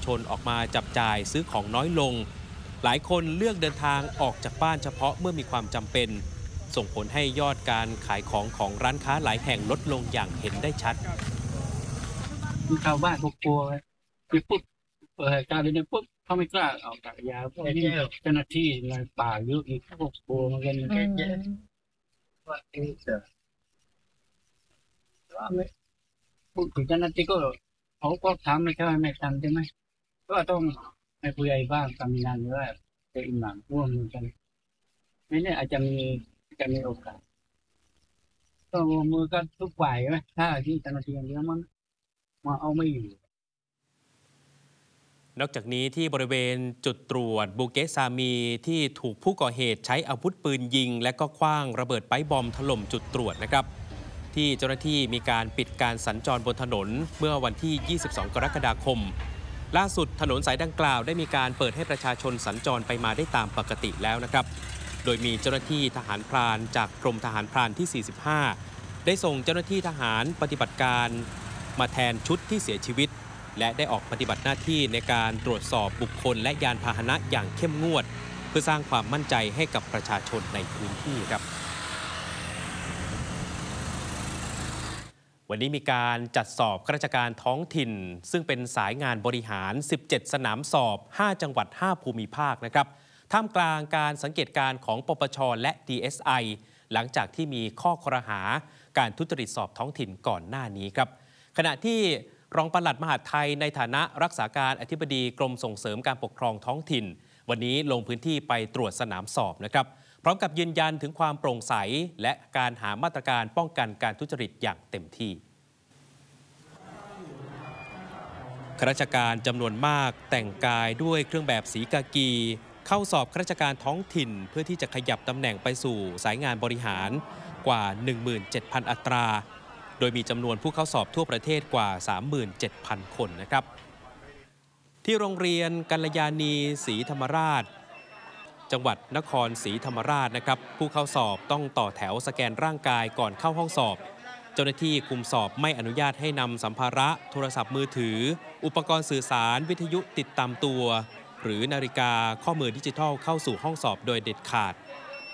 ชนออกมาจับจ่ายซื้อของน้อยลงหลายคนเลือกเดินทางออกจากบ้านเฉพาะเมื่อมีความจำเป็นส่งผลให้ยอดการขายของร้านค้าหลายแห่งลดลงอย่างเห็นได้ชัดชาวบ้านกลัวคือปุ๊บการเป็นปุ๊บเขาไม่กล้าออกจากยาเพราะนี่เจ้าหน้าที่ในป่าเยอะอีกเขากลัวเหมือนกันว่าว่าไม่พูดถึงเจ้าหน้าที่ก็เขาก็ทำไม่ใช่ไม่ทำใช่ไหมก็ต้องให้ผู้ใหญ่บ้านทำงานว่าเป็นหนังร่วมกันไม่เนี่ยอาจจะมีโอกาสก็มือกันทุกฝ่ายไหมถ้าที่เจ้าหน้าที่อย่างเดียวมันมาเอาไม่อยู่นอกจากนี้ที่บริเวณจุดตรวจบูเกซามีที่ถูกผู้ก่อเหตุใช้อาวุธปืนยิงและก็ขว้างระเบิดไปบอมถล่มจุดตรวจนะครับที่เจ้าหน้าที่มีการปิดการสัญจรบนถนนเมื่อวันที่ 22 กรกฎาคมล่าสุดถนนสายดังกล่าวได้มีการเปิดให้ประชาชนสัญจรไปมาได้ตามปกติแล้วนะครับโดยมีเจ้าหน้าที่ทหารพรานจากกรมทหารพรานที่ 45 ได้ส่งเจ้าหน้าที่ทหารปฏิบัติการมาแทนชุดที่เสียชีวิตและได้ออกปฏิบัติหน้าที่ในการตรวจสอบบุคคลและยานพาหนะอย่างเข้มงวดเพื่อสร้างความมั่นใจให้กับประชาชนในพื้นที่ครับวันนี้มีการจัดสอบข้าราชการท้องถิ่นซึ่งเป็นสายงานบริหาร17สนามสอบ5จังหวัด5ภูมิภาคนะครับท่ามกลางการสังเกตการณ์ของปปชและ DSI หลังจากที่มีข้อครหาการทุจริตสอบท้องถิ่นก่อนหน้านี้ครับขณะที่รองปลัดมหาดไทยในฐานะรักษาการอธิบดีกรมส่งเสริมการปกครองท้องถิ่นวันนี้ลงพื้นที่ไปตรวจสนามสอบนะครับพร้อมกับยืนยันถึงความโปร่งใสและการหามาตรการป้องกันการทุจริตอย่างเต็มที่ข้าราชการจำนวนมากแต่งกายด้วยเครื่องแบบสีกากีเข้าสอบข้าราชการท้องถิ่นเพื่อที่จะขยับตำแหน่งไปสู่สายงานบริหารกว่า 17,000 อัตราโดยมีจำนวนผู้เข้าสอบทั่วประเทศกว่า 37,000 คนนะครับที่โรงเรียนกัลยาณีศรีธรรมราชจังหวัดนครศรีธรรมราชนะครับผู้เข้าสอบต้องต่อแถวสแกนร่างกายก่อนเข้าห้องสอบเจ้าหน้าที่คุมสอบไม่อนุญาตให้นำสัมภาระโทรศัพท์มือถืออุปกรณ์สื่อสารวิทยุติดตามตัวหรือนาฬิกาข้อมือดิจิทัลเข้าสู่ห้องสอบโดยเด็ดขาด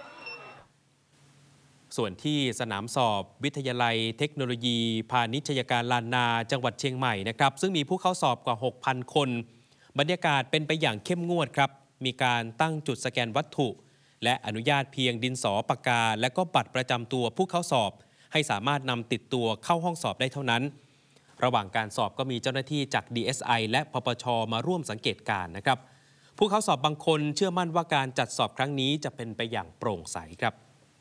ส่วนที่สนามสอบวิทยาลัยเทคโนโลยีพาณิชยการลานนาจังหวัดเชียงใหม่นะครับซึ่งมีผู้เข้าสอบกว่า 6,000 คนบรรยากาศเป็นไปอย่างเข้มงวดครับมีการตั้งจุดสแกนวัตถุและอนุญาตเพียงดินสอปากกาและก็บัตรประจำตัวผู้เข้าสอบให้สามารถนำติดตัวเข้าห้องสอบได้เท่านั้นระหว่างการสอบก็มีเจ้าหน้าที่จาก DSI และปปชมาร่วมสังเกตการณ์นะครับผู้เข้าสอบบางคนเชื่อมั่นว่าการจัดสอบครั้งนี้จะเป็นไปอย่างโปร่งใสครับ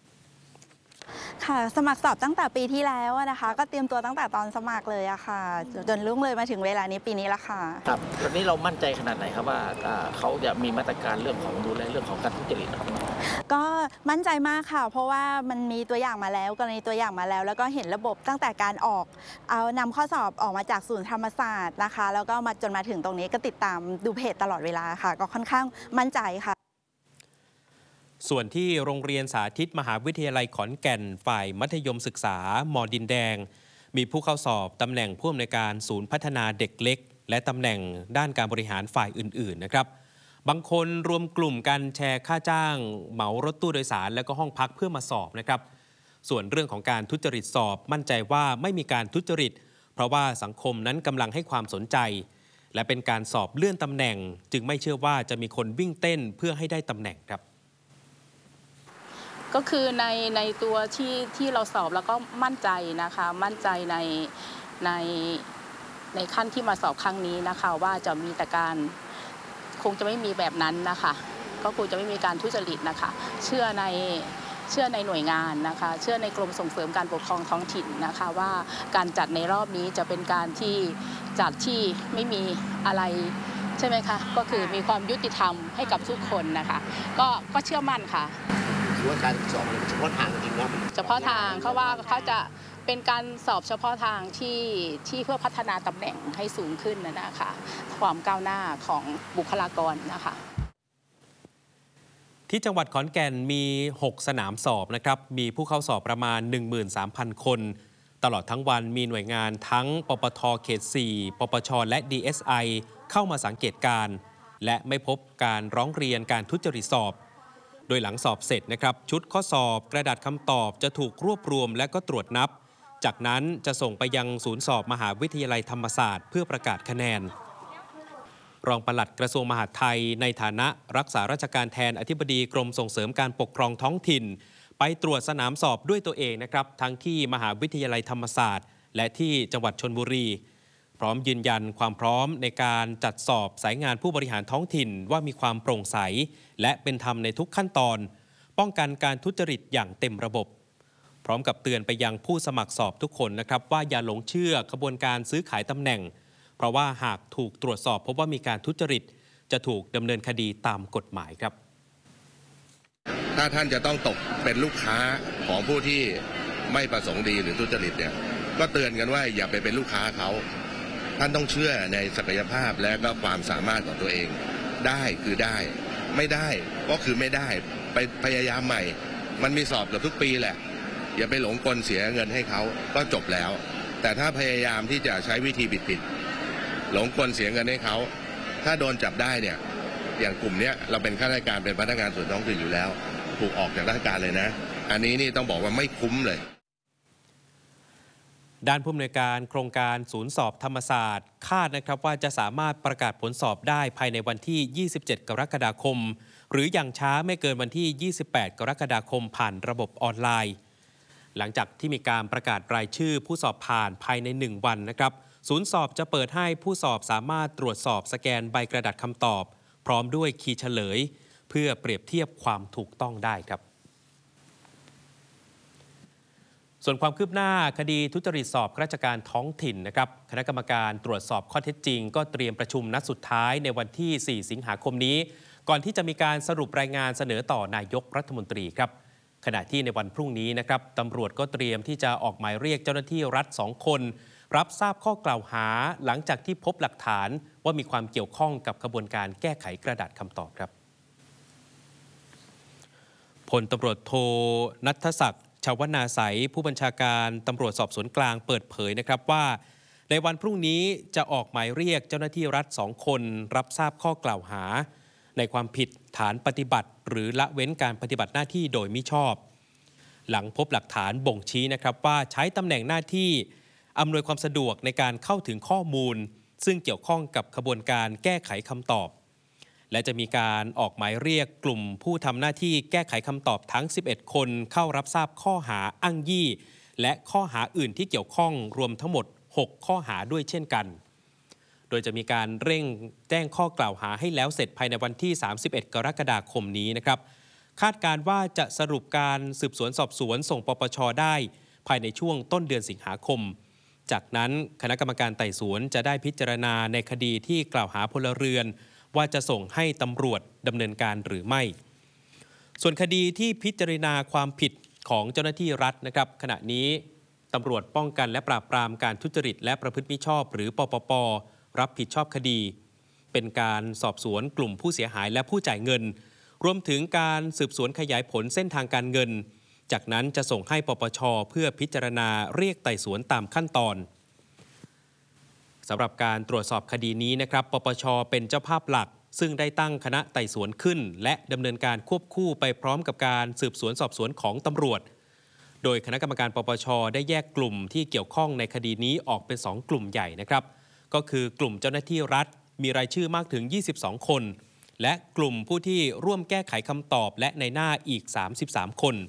ค่ะสมัครสอบตั้งแต่ปีที่แล้วนะคะก็เตรียมตัวตั้งแต่ตอนสมัครเลยอะค่ะจนรุ่งเลยมาถึงเวลานี้ปีนี้แล้วค่ะครับตอนนี้เรามั่นใจขนาดไหนครับว่าเขาจะมีมาตรการเรื่องของดูแลเรื่องของการทุจริตครับก็มั่นใจมากค่ะเพราะว่ามันมีตัวอย่างมาแล้วกรณีตัวอย่างมาแล้วแล้วก็เห็นระบบตั้งแต่การออกเอานำข้อสอบออกมาจากศูนย์ธรรมศาสตร์นะคะแล้วก็มาจนมาถึงตรงนี้ก็ติดตามดูเพจตลอดเวลาค่ะก็ค่อนข้างมั่นใจค่ะส่วนที่โรงเรียนสาธิตมหาวิทยาลัยขอนแก่นฝ่ายมัธยมศึกษามอดินแดงมีผู้เข้าสอบตำแหน่งผู้อำนวยการศูนย์พัฒนาเด็กเล็กและตำแหน่งด้านการบริหารฝ่ายอื่นๆนะครับบางคนรวมกลุ่มกันแชร์ค่าจ้างเหมารถตู้โดยสารและก็ห้องพักเพื่อมาสอบนะครับส่วนเรื่องของการทุจริตสอบมั่นใจว่าไม่มีการทุจริตเพราะว่าสังคมนั้นกำลังให้ความสนใจและเป็นการสอบเลื่อนตำแหน่งจึงไม่เชื่อว่าจะมีคนวิ่งเต้นเพื่อให้ได้ตำแหน่งครับก็คือในตัวที่เราสอบแล้วก็มั่นใจนะคะมั่นใจในขั้นที่มาสอบครั้งนี้นะคะว่าจะมีแต่การคงจะไม่มีแบบนั้นนะคะก็คงจะไม่มีการทุจริตนะคะเชื่อในหน่วยงานนะคะเชื่อในกรมส่งเสริมการปกครองท้องถิ่นนะคะว่าการจัดในรอบนี้จะเป็นการที่จัดที่ไม่มีอะไรใช่ไหมคะก็คือมีความยุติธรรมให้กับทุกคนนะคะก็เชื่อมั่นค่ะว่าการสอบเฉพาะทางจริงๆแล้วเฉพาะทางเขาว่าเขาจะเป็นการสอบเฉพาะทางที่เพื่อพัฒนาตำแหน่งให้สูงขึ้นนะคะความก้าวหน้าของบุคลากรนะคะที่จังหวัดขอนแก่นมี6สนามสอบนะครับมีผู้เข้าสอบประมาณ 13,000 คนตลอดทั้งวันมีหน่วยงานทั้งปปทเขต4ปปชและ DSI เข้ามาสังเกตการณ์และไม่พบการร้องเรียนการทุจริตสอบโดยหลังสอบเสร็จนะครับชุดข้อสอบกระดาษคำตอบจะถูกรวบรวมและก็ตรวจนับจากนั้นจะส่งไปยังศูนย์สอบมหาวิทยาลัยธรรมศาสตร์เพื่อประกาศคะแนนรองปลัดกระทรวงมหาดไทยในฐานะรักษาราชการแทนอธิบดีกรมส่งเสริมการปกครองท้องถิ่นไปตรวจสนามสอบด้วยตัวเองนะครับทั้งที่มหาวิทยาลัยธรรมศาสตร์และที่จังหวัดชลบุรีพร้อมยืนยันความพร้อมในการจัดสอบสายงานผู้บริหารท้องถิ่นว่ามีความโปร่งใสและเป็นธรรมในทุกขั้นตอนป้องกันการทุจริตอย่างเต็มระบบพร้อมกับเตือนไปยังผู้สมัครสอบทุกคนนะครับว่าอย่าหลงเชื่อขบวนการซื้อขายตำแหน่งเพราะว่าหากถูกตรวจสอบพบว่ามีการทุจริตจะถูกดำเนินคดีตามกฎหมายครับถ้าท่านจะต้องตกเป็นลูกค้าของผู้ที่ไม่ประสงค์ดีหรือทุจริตเนี่ยก็เตือนกันว่าอย่าไปเป็นลูกค้าเขาท่านต้องเชื่อในศักยภาพและก็ความสามารถของตัวเองได้คือได้ไม่ได้ก็คือไม่ได้ไปพยายามใหม่มันมีสอบเกือบทุกปีแหละอย่าไปหลงกลเสียเงินให้เขาก็จบแล้วแต่ถ้าพยายามที่จะใช้วิธีผิดหลงกลเสียเงินให้เขาถ้าโดนจับได้เนี่ยอย่างกลุ่มนี้เราเป็นข้าราชการเป็นพนักงานส่วนท้องถิ่นอยู่แล้วถูกออกจากราชการเลยนะอันนี้นี่ต้องบอกว่าไม่คุ้มเลยด้านผู้อำนวยการโครงการศูนย์สอบธรรมศาสตร์คาดนะครับว่าจะสามารถประกาศผลสอบได้ภายในวันที่ 27 กรกฎาคมหรืออย่างช้าไม่เกินวันที่ 28 กรกฎาคมผ่านระบบออนไลน์หลังจากที่มีการประกาศรายชื่อผู้สอบผ่านภายใน1วันนะครับศูนย์สอบจะเปิดให้ผู้สอบสามารถตรวจสอบสแกนใบกระดาษคำตอบพร้อมด้วยคีย์เฉลยเพื่อเปรียบเทียบความถูกต้องได้ครับส่วนความคืบหน้าคดีทุจริตสอบข้าราชการท้องถิ่นนะครับคณะกรรมการตรวจสอบข้อเท็จจริงก็เตรียมประชุมนัดสุดท้ายในวันที่ 4 สิงหาคมนี้ก่อนที่จะมีการสรุปรายงานเสนอต่อนายกรัฐมนตรีครับขณะที่ในวันพรุ่งนี้นะครับตำรวจก็เตรียมที่จะออกหมายเรียกเจ้าหน้าที่รัฐ2 คนรับทราบข้อกล่าวหาหลังจากที่พบหลักฐานว่ามีความเกี่ยวข้องกับกระบวนการแก้ไขกระดาษคำตอบครับพลตำรวจโทณัฐศักดิ์ชวนาไสยผู้บัญชาการตำรวจสอบสวนกลางเปิดเผยนะครับว่าในวันพรุ่งนี้จะออกหมายเรียกเจ้าหน้าที่รัฐ2 คนรับทราบข้อกล่าวหาในความผิดฐานปฏิบัติหรือละเว้นการปฏิบัติหน้าที่โดยมิชอบหลังพบหลักฐานบ่งชี้นะครับว่าใช้ตำแหน่งหน้าที่อำนวยความสะดวกในการเข้าถึงข้อมูลซึ่งเกี่ยวข้องกับขบวนการแก้ไขคำตอบและจะมีการออกหมายเรียกกลุ่มผู้ทำหน้าที่แก้ไขคำตอบทั้ง11 คนเข้ารับทราบข้อหาอ้างยี่และข้อหาอื่นที่เกี่ยวข้องรวมทั้งหมด6 ข้อหาด้วยเช่นกันโดยจะมีการเร่งแจ้งข้อกล่าวหาให้แล้วเสร็จภายในวันที่ 31 กรกฎาคมนี้นะครับคาดการว่าจะสรุปการสืบสวนสอบสวนส่งปปช.ได้ภายในช่วงต้นเดือนสิงหาคมจากนั้นคณะกรรมการไต่สวนจะได้พิจารณาในคดีที่กล่าวหาพลเรือนว่าจะส่งให้ตำรวจดำเนินการหรือไม่ส่วนคดีที่พิจารณาความผิดของเจ้าหน้าที่รัฐนะครับขณะนี้ตำรวจป้องกันและปราบปรามการทุจริตและประพฤติมิชอบหรือปปป.รับผิดชอบคดีเป็นการสอบสวนกลุ่มผู้เสียหายและผู้จ่ายเงินรวมถึงการสืบสวนขยายผลเส้นทางการเงินจากนั้นจะส่งให้ปปช.เพื่อพิจารณาเรียกไต่สวนตามขั้นตอนสำหรับการตรวจสอบคดีนี้นะครับปปช.เป็นเจ้าภาพหลักซึ่งได้ตั้งคณะไต่สวนขึ้นและดำเนินการควบคู่ไปพร้อมกับการสืบสวนสอบสวนของตำรวจโดยคณะกรรมการปปช.ได้แยกกลุ่มที่เกี่ยวข้องในคดีนี้ออกเป็น2 กลุ่มใหญ่นะครับก็คือกลุ่มเจ้าหน้าที่รัฐมีรายชื่อมากถึง22 คนและกลุ่มผู้ที่ร่วมแก้ไขคำตอบและในหน้าอีก33 คน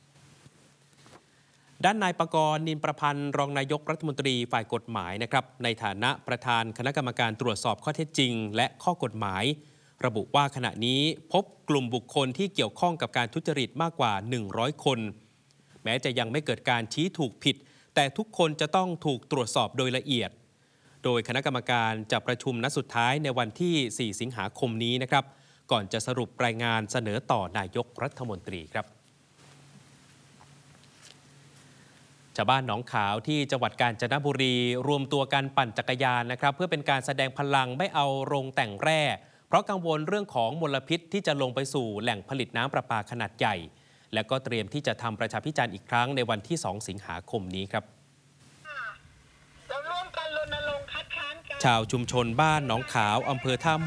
ด้านนายปกรณ์ นินประพันธ์รองนายกรัฐมนตรีฝ่ายกฎหมายนะครับในฐานะประธานคณะกรรมการตรวจสอบข้อเท็จจริงและข้อกฎหมายระบุว่าขณะนี้พบกลุ่มบุคคลที่เกี่ยวข้องกับการทุจริตมากกว่า100 คนแม้จะยังไม่เกิดการชี้ถูกผิดแต่ทุกคนจะต้องถูกตรวจสอบโดยละเอียดโดยคณะกรรมการจะประชุมนัดสุดท้ายในวันที่ 4 สิงหาคมนี้นะครับก่อนจะสรุปรายงานเสนอต่อนายกรัฐมนตรีครับชาวบ้านหนองขาวที่จังหวัดกาญจนบุรีรวมตัวกันปั่นจักรยานนะครับเพื่อเป็นการแสดงพลังไม่เอาโรงแต่งแร่เพราะกังวลเรื่องของมลพิษที่จะลงไปสู่แหล่งผลิตน้ำประปาขนาดใหญ่และก็เตรียมที่จะทำประชาพิจารณ์อีกครั้งในวันที่ 2 สิงหาคมนี้ครับเราร่วมกันรณรงค์คัดค้านการชาวชุมชนบ้านหนองขาวอำเภอท่า